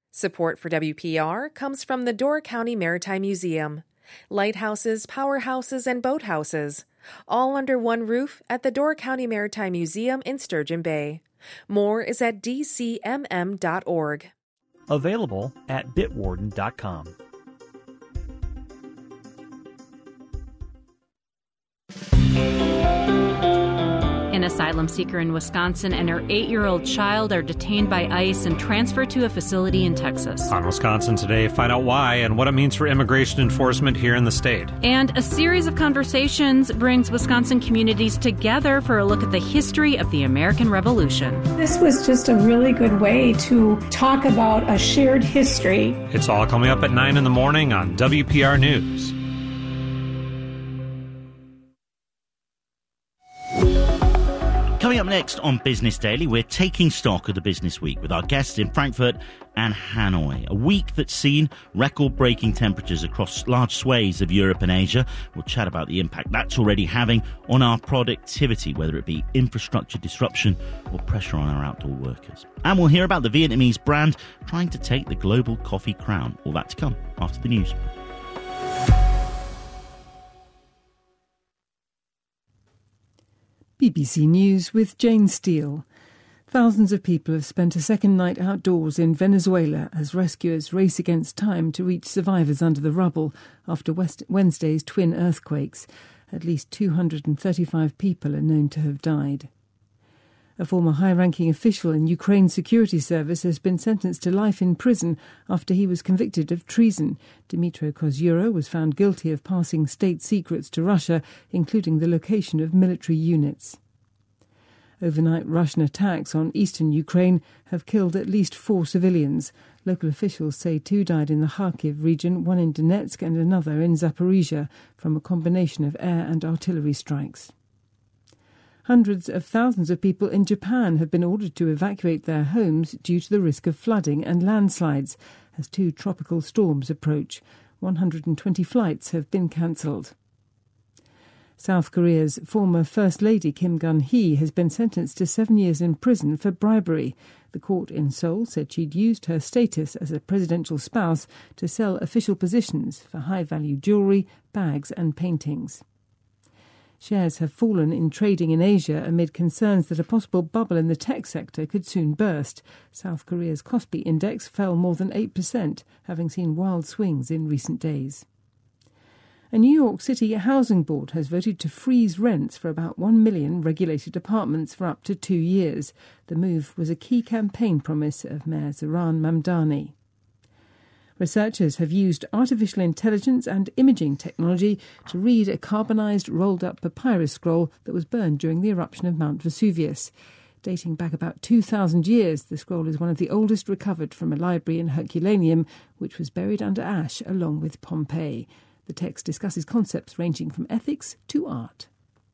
Support for WPR comes from the Door County Maritime Museum. Lighthouses, powerhouses, and boathouses, all under one roof at the Door County Maritime Museum in Sturgeon Bay. More is at dcmm.org. Available at bitwarden.com. An asylum seeker in Wisconsin and her 8-year-old child are detained by ICE and transferred to a facility in Texas. On Wisconsin Today, find out why and what it means for immigration enforcement here in the state. And a series of conversations brings Wisconsin communities together for a look at the history of the American Revolution. This was just a really good way to talk about a shared history. It's all coming up at 9 in the morning on WPR News. Coming up next on Business Daily, we're taking stock of the business week with our guests in Frankfurt and Hanoi. A week that's seen record-breaking temperatures across large swathes of Europe and Asia. We'll chat about the impact that's already having on our productivity, whether it be infrastructure disruption or pressure on our outdoor workers. And we'll hear about the Vietnamese brand trying to take the global coffee crown. All that to come after the news. BBC News with Jane Steele. Thousands of people have spent a second night outdoors in Venezuela as rescuers race against time to reach survivors under the rubble after Wednesday's twin earthquakes. At least 235 people are known to have died. A former high-ranking official in Ukraine's security service has been sentenced to life in prison after he was convicted of treason. Dmytro Kozura was found guilty of passing state secrets to Russia, including the location of military units. Overnight Russian attacks on eastern Ukraine have killed at least 4 civilians. Local officials say 2 died in the Kharkiv region, 1 in Donetsk and another in Zaporizhia, from a combination of air and artillery strikes. Hundreds of thousands of people in Japan have been ordered to evacuate their homes due to the risk of flooding and landslides as 2 tropical storms approach. 120 flights have been cancelled. South Korea's former First Lady Kim Gun-hee has been sentenced to 7 years in prison for bribery. The court in Seoul said she'd used her status as a presidential spouse to sell official positions for high-value jewellery, bags and paintings. Shares have fallen in trading in Asia amid concerns that a possible bubble in the tech sector could soon burst. South Korea's Kospi index fell more than 8%, having seen wild swings in recent days. A New York City housing board has voted to freeze rents for about 1 million regulated apartments for up to 2 years. The move was a key campaign promise of Mayor Zohran Mamdani. Researchers have used artificial intelligence and imaging technology to read a carbonised rolled-up papyrus scroll that was burned during the eruption of Mount Vesuvius. Dating back about 2,000 years, the scroll is one of the oldest recovered from a library in Herculaneum, which was buried under ash along with Pompeii. The text discusses concepts ranging from ethics to art.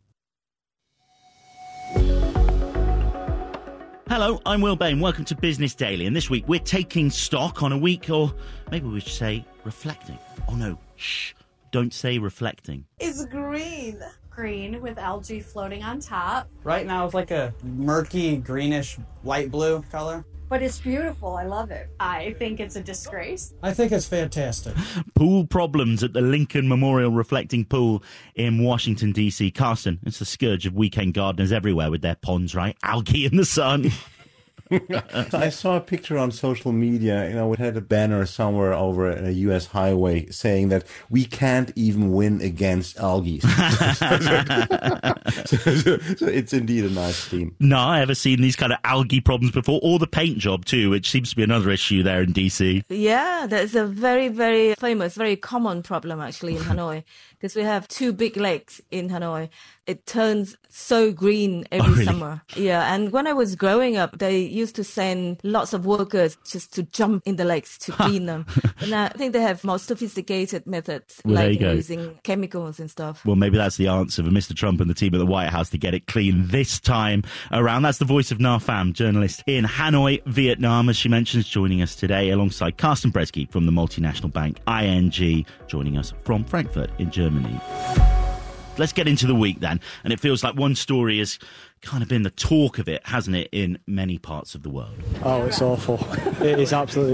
Hello, I'm Will Bain. Welcome to Business Daily. And this week we're taking stock on a week, or maybe we should say reflecting. Oh no, shh, don't say reflecting. It's green. Green with algae floating on top. Right now it's like a murky, greenish, light blue color. But it's beautiful. I love it. I think it's a disgrace. I think it's fantastic. Pool problems at the Lincoln Memorial Reflecting Pool in Washington, D.C. Carson, it's the scourge of weekend gardeners everywhere with their ponds, right? Algae in the sun. I saw a picture on social media, it had a banner somewhere over a U.S. highway saying that we can't even win against algae. So it's indeed a nice theme. No, I haven't seen these kind of algae problems before, or the paint job too, which seems to be another issue there in D.C. Yeah, that's a very, very famous, very common problem actually in Hanoi, because we have 2 big lakes in Hanoi. It turns so green every summer. Yeah, and when I was growing up, they used to send lots of workers just to jump in the lakes to clean them. But now I think they have more sophisticated methods, like using chemicals and stuff. Well, maybe that's the answer for Mr. Trump and the team at the White House to get it clean this time around. That's the voice of Na Pham, journalist in Hanoi, Vietnam, as she mentions, joining us today alongside Carsten Bresky from the multinational bank ING, joining us from Frankfurt in Germany. Let's get into the week then. And it feels like one story has kind of been the talk of it, hasn't it, in many parts of the world? Oh, it's awful. It is absolutely